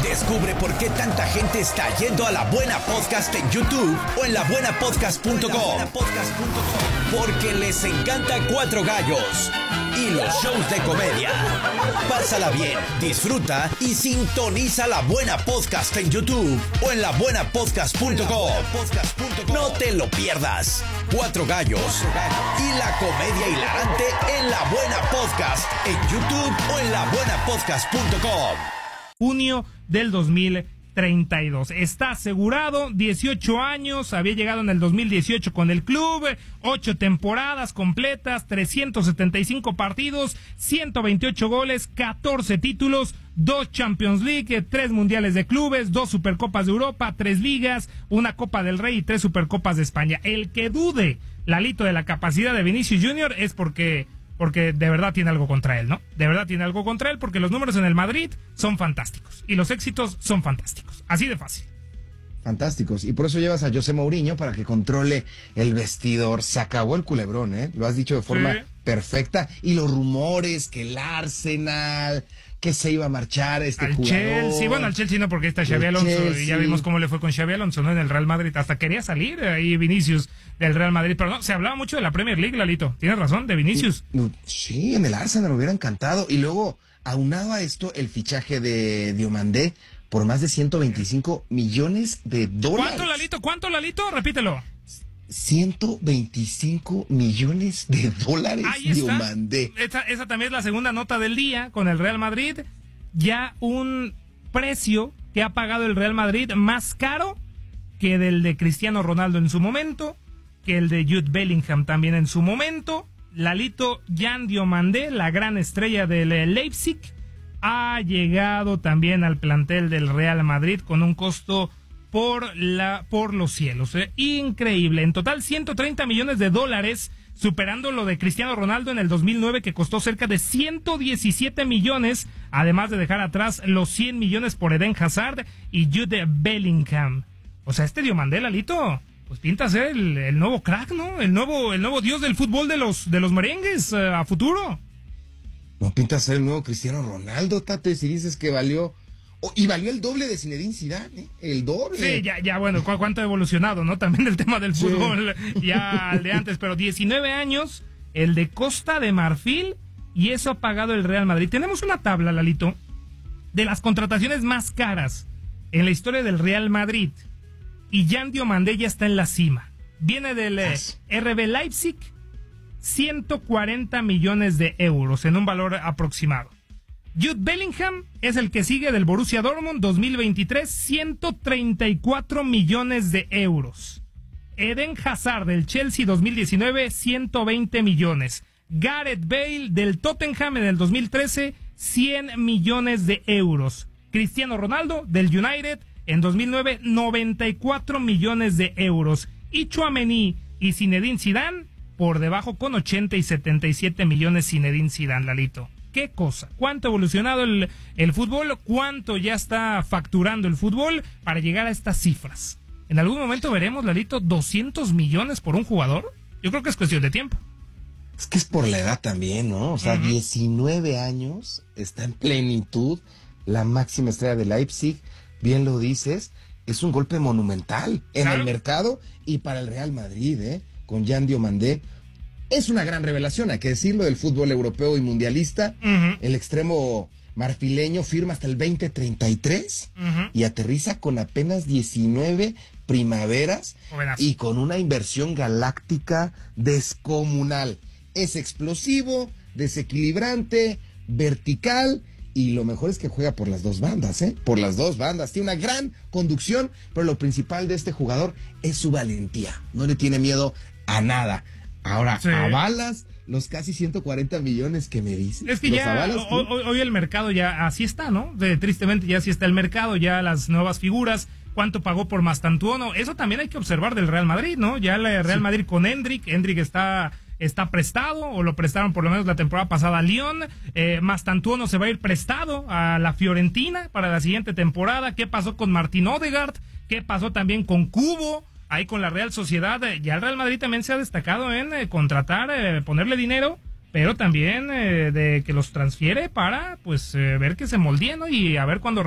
Descubre por qué tanta gente está yendo a La Buena Podcast en YouTube o en labuenapodcast.com. Porque les encanta Cuatro Gallos y los shows de comedia. Pásala bien, disfruta y sintoniza La Buena Podcast en YouTube o en labuenapodcast.com. No te lo pierdas. Cuatro Gallos y la comedia hilarante en La Buena Podcast en YouTube o en labuenapodcast.com. Junio del 2032. Está asegurado, 18 años, había llegado en el 2018 con el club, 8 temporadas completas, 375 partidos, 128 goles, 14 títulos, 2 Champions League, 3 mundiales de clubes, 2 Supercopas de Europa, 3 ligas, una Copa del Rey y 3 Supercopas de España. El que dude, Lalito, de la capacidad de Vinicius Junior es porque de verdad tiene algo contra él, ¿no? De verdad tiene algo contra él porque los números en el Madrid son fantásticos y los éxitos son fantásticos. Así de fácil. Fantásticos. Y por eso llevas a José Mourinho para que controle el vestidor. Se acabó el culebrón, ¿eh? Lo has dicho de forma perfecta. Y los rumores que el Arsenal, que se iba a marchar al jugador. Chelsea, bueno, al Chelsea no, porque está Xabi Alonso, Chelsea. y ya vimos cómo le fue con Xabi Alonso, ¿no? En el Real Madrid, hasta quería salir ahí Vinicius del Real Madrid, pero no, se hablaba mucho de la Premier League, Lalito, tienes razón, de Vinicius. Sí, en el Arsenal me hubiera encantado. Y luego, aunado a esto, el fichaje de Diomandé por más de 125 millones de dólares. ¿Cuánto, Lalito? Repítelo. 125 millones de dólares. Ahí está. Diomandé. Esa también es la segunda nota del día con el Real Madrid. Ya un precio que ha pagado el Real Madrid más caro que del de Cristiano Ronaldo en su momento, que el de Jude Bellingham también en su momento. Lalito, Jan Diomandé, la gran estrella del Leipzig, ha llegado también al plantel del Real Madrid con un costo por los cielos. Increíble. En total, 130 millones de dólares, superando lo de Cristiano Ronaldo en el 2009, que costó cerca de 117 millones, además de dejar atrás los 100 millones por Eden Hazard y Jude Bellingham. O sea, este Diomandé, Lalito, pues pinta ser el nuevo crack, ¿no? El nuevo dios del fútbol de los merengues a futuro. No pinta ser el nuevo Cristiano Ronaldo, Tate, si dices que valió... y valió el doble de Zinedine Zidane, ¿eh? El doble. Sí, ya bueno, cuánto ha evolucionado, ¿no? También el tema del fútbol, ya al de antes, pero 19 años, el de Costa de Marfil, y eso ha pagado el Real Madrid. Tenemos una tabla, Lalito, de las contrataciones más caras en la historia del Real Madrid, y Jan Diomandé ya está en la cima. Viene del RB Leipzig, 140 millones de euros en un valor aproximado. Jude Bellingham es el que sigue del Borussia Dortmund 2023, 134 millones de euros. Eden Hazard del Chelsea 2019, 120 millones. Gareth Bale del Tottenham en el 2013, 100 millones de euros. Cristiano Ronaldo del United en 2009, 94 millones de euros. Y Tchouaméni y Zinedine Zidane por debajo con 80 y 77 millones Zinedine Zidane, Lalito. ¿Qué cosa? ¿Cuánto ha evolucionado el fútbol? ¿Cuánto ya está facturando el fútbol para llegar a estas cifras? ¿En algún momento veremos, Lalito, 200 millones por un jugador? Yo creo que es cuestión de tiempo. Es que es por la edad también, ¿no? O sea, 19 años, está en plenitud, la máxima estrella de Leipzig, bien lo dices, es un golpe monumental en el mercado y para el Real Madrid, con Jan Diomandé. Es una gran revelación, hay que decirlo, del fútbol europeo y mundialista. El extremo marfileño firma hasta el 2033 y aterriza con apenas 19 primaveras y con una inversión galáctica descomunal. Es explosivo, desequilibrante, vertical, y lo mejor es que juega por las dos bandas, por las dos bandas. Tiene una gran conducción, pero lo principal de este jugador es su valentía. No le tiene miedo a nada. Ahora, ¿avalas los casi 140 millones que me dices? Es que ya hoy el mercado ya así está, ¿no? Tristemente ya así está el mercado, ya las nuevas figuras. ¿Cuánto pagó por Mastantuono? Eso también hay que observar del Real Madrid, ¿no? Ya el Real Madrid con Endrick está prestado, o lo prestaron por lo menos la temporada pasada a Lyon. Mastantuono se va a ir prestado a la Fiorentina para la siguiente temporada. ¿Qué pasó con Martín Odegaard? ¿Qué pasó también con Kubo? Ahí con la Real Sociedad, ya el Real Madrid también se ha destacado en contratar, ponerle dinero, pero también de que los transfiere para, pues, ver que se moldeen, ¿no? Y a ver cuándo